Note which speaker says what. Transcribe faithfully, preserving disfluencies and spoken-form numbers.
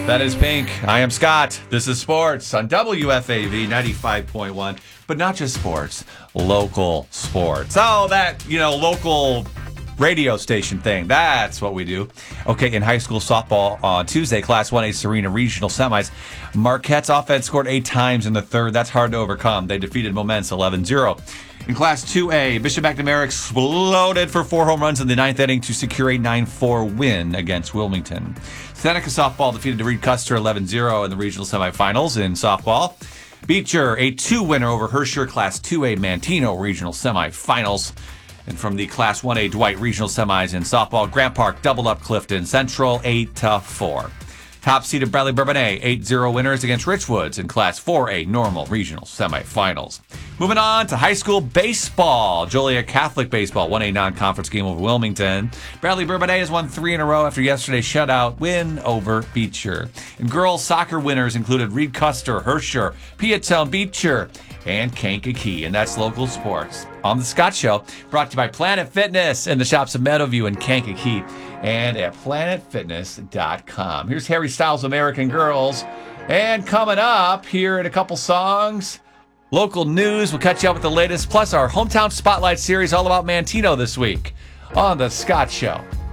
Speaker 1: That is Pink. I am Scott. This is sports on W F A V ninety-five point one. But not just sports, local sports. Oh, that, you know, local radio station thing. That's what we do. Okay, in high school softball on Tuesday, Class one A Serena Regional Semis, Marquette's offense scored eight times in the third. That's hard to overcome. They defeated Momence eleven zero. In Class two A, Bishop McNamara exploded for four home runs in the ninth inning to secure a nine four win against Wilmington. Seneca softball defeated Reed Custer eleven zero in the regional semifinals. In softball, Beecher a two-winner over Herscher Class two A Mantino regional semifinals. And from the Class one A Dwight regional semis in softball, Grant Park doubled up Clifton Central eight to four. Top-seeded Bradley Bourbonnais eight zero winners against Richwoods in Class four A normal regional semifinals. Moving on to high school baseball. Joliet Catholic baseball won a non-conference game over Wilmington. Bradley Bourbonnais has won three in a row after yesterday's shutout win over Beecher. And girls soccer winners included Reed Custer, Herscher, Piatone, Beecher, and Kankakee. And that's local sports on The Scott Show, brought to you by Planet Fitness in the shops of Meadowview and Kankakee and at planet fitness dot com. Here's Harry Styles' American Girls. And coming up here in a couple songs, local news. We'll catch you up with the latest, plus our Hometown Spotlight series all about Mantino this week on The Scott Show.